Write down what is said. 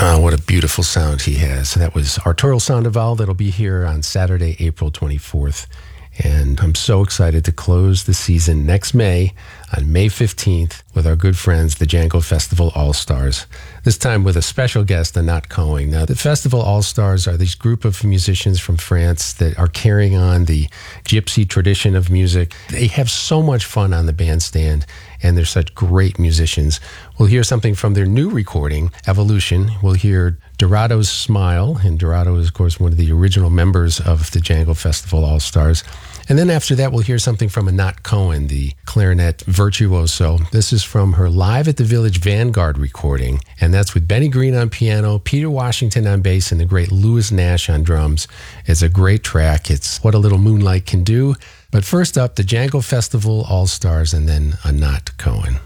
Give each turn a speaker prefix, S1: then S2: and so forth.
S1: Oh, what a beautiful sound he has. That was Arturo Sandoval that'll be here on Saturday, April 24th. And I'm so excited to close the season next May, on May 15th, with our good friends, the Django Festival All-Stars. This time with a special guest, Anat Cohen. Now, the Festival All-Stars are this group of musicians from France that are carrying on the gypsy tradition of music. They have so much fun on the bandstand, and they're such great musicians. We'll hear something from their new recording, Evolution. We'll hear Dorado's Smile, and Dorado is, of course, one of the original members of the Django Festival All-Stars. And then after that, we'll hear something from Anat Cohen, the clarinet virtuoso. This is from her Live at the Village Vanguard recording, and that's with Benny Green on piano, Peter Washington on bass, and the great Louis Nash on drums. It's a great track. It's What a Little Moonlight Can Do. But first up, the Django Festival All-Stars, and then Anat Cohen.